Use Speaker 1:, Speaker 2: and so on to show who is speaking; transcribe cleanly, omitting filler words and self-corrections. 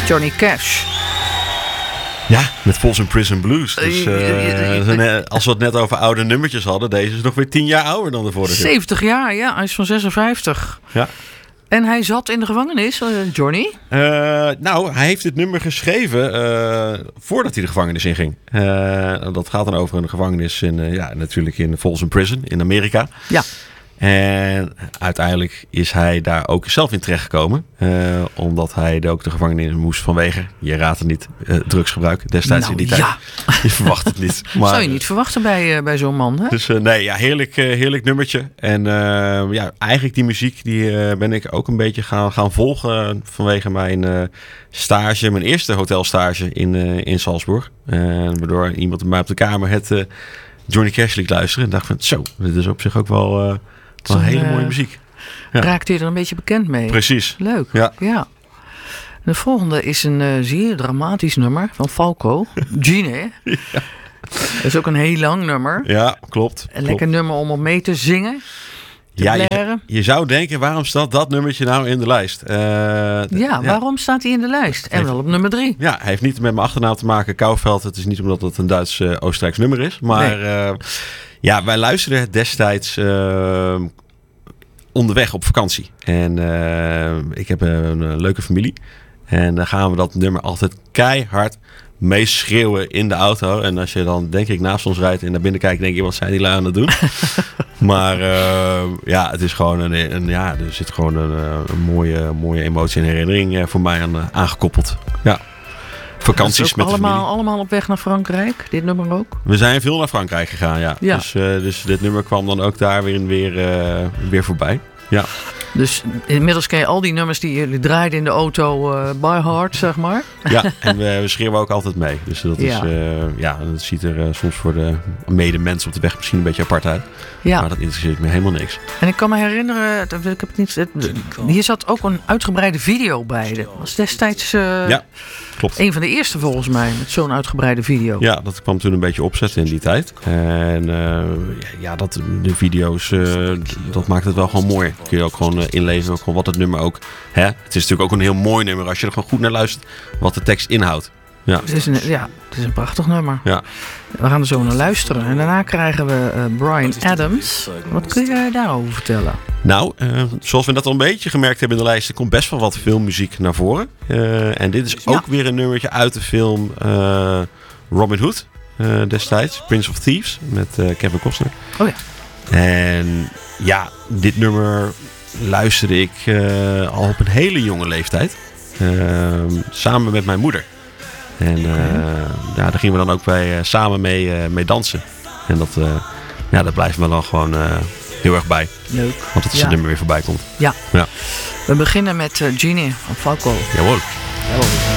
Speaker 1: Johnny Cash.
Speaker 2: Ja, met Folsom Prison Blues. Dus als we het net over oude nummertjes hadden, deze is nog weer 10 jaar ouder dan de vorige.
Speaker 1: 70 jaar, ja. Hij is van 56.
Speaker 2: Ja.
Speaker 1: En hij zat in de gevangenis, Johnny?
Speaker 2: Nou, hij heeft dit nummer geschreven voordat hij de gevangenis inging. Dat gaat dan over een gevangenis natuurlijk in Folsom Prison in Amerika.
Speaker 1: Ja.
Speaker 2: En uiteindelijk is hij daar ook zelf in terechtgekomen. Omdat hij ook de gevangenis moest vanwege, je raadt het niet, drugsgebruik destijds in die tijd.
Speaker 1: Ja.
Speaker 2: Je verwacht het niet. Maar,
Speaker 1: zou je niet verwachten bij zo'n man, hè?
Speaker 2: Dus heerlijk nummertje. En eigenlijk die muziek die ben ik ook een beetje gaan volgen vanwege mijn stage, mijn eerste hotelstage in Salzburg. Waardoor iemand bij op de kamer het Johnny Cash liet luisteren. En dacht van, zo, dit is op zich ook wel hele mooie muziek. Ja.
Speaker 1: Raakte je er een beetje bekend mee?
Speaker 2: Precies.
Speaker 1: Leuk.
Speaker 2: Ja.
Speaker 1: De volgende is een zeer dramatisch nummer van Falco. Gene.
Speaker 2: Ja.
Speaker 1: Dat is ook een heel lang nummer.
Speaker 2: Ja, klopt.
Speaker 1: Een lekker nummer om op mee te zingen.
Speaker 2: Je zou denken, waarom staat dat nummertje nou in de lijst?
Speaker 1: Waarom staat hij in de lijst? En wel op nummer 3.
Speaker 2: Ja, hij heeft niet met mijn achternaam te maken, Kouwveld. Het is niet omdat het een Duits-Oostenrijks nummer is. Maar wij luisterden het destijds onderweg op vakantie. En ik heb een leuke familie. En dan gaan we dat nummer altijd keihard meeschreeuwen in de auto. En als je dan, denk ik, naast ons rijdt en naar binnen kijkt, denk je, wat zijn die lui aan het doen? Maar het is gewoon er zit gewoon een mooie emotie en herinnering voor mij aan aangekoppeld. Ja. Vakanties met de familie.
Speaker 1: Allemaal op weg naar Frankrijk, dit nummer ook?
Speaker 2: We zijn veel naar Frankrijk gegaan, ja. Dus dit nummer kwam dan ook daar weer voorbij. Ja.
Speaker 1: Dus inmiddels ken je al die nummers die jullie draaiden in de auto by heart, zeg maar.
Speaker 2: Ja, en we schreeuwen ook altijd mee. Dus dat is, dat ziet er soms voor de medemens op de weg misschien een beetje apart uit. Ja. Maar dat interesseert me helemaal niks.
Speaker 1: En ik kan me herinneren, hier zat ook een uitgebreide video bij. Dat was destijds
Speaker 2: klopt.
Speaker 1: Een van de eerste volgens mij, met zo'n uitgebreide video.
Speaker 2: Ja, dat kwam toen een beetje opzetten in die tijd. En de video's, dat maakt het wel gewoon mooi. Kun je ook gewoon inlezen, ook gewoon wat het nummer ook... Hè? Het is natuurlijk ook een heel mooi nummer als je er gewoon goed naar luistert wat de tekst inhoudt. Ja.
Speaker 1: Het is een prachtig nummer.
Speaker 2: Ja.
Speaker 1: We gaan er zo naar luisteren. En daarna krijgen we Bryan Adams. Wat kun je daarover vertellen?
Speaker 2: Nou, zoals we dat al een beetje gemerkt hebben in de lijst, er komt best wel wat filmmuziek naar voren. En dit is ook weer een nummertje uit de film Robin Hood destijds. Prince of Thieves met Kevin Costner.
Speaker 1: Oh ja.
Speaker 2: En ja, dit nummer luisterde ik al op een hele jonge leeftijd. Samen met mijn moeder. En daar gingen we dan ook samen mee dansen. En dat blijft me dan gewoon heel erg bij.
Speaker 1: Leuk.
Speaker 2: Want het nummer weer voorbij komt.
Speaker 1: Ja. We beginnen met Genie van Falco.
Speaker 2: Jawohl.